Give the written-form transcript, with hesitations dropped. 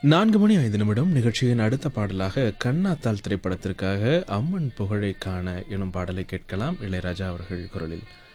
4 மணி 5 நிமிடம் நிகழ்ச்சியின் அடுத்த பாடலாக கண்ணாத்தாள் திரைப்படத்திற்காக அம்மன் புகழை காண எனும் பாடலை கேட்கலாம். இளையராஜா அவர்கள் குரலில்.